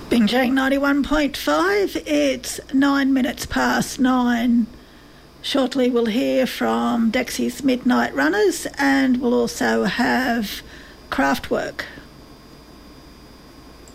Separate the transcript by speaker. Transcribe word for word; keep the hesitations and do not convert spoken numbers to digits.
Speaker 1: Bingeing ninety-one point five, it's nine minutes past nine. Shortly we'll hear from Dexy's Midnight Runners, and we'll also have Craftwork.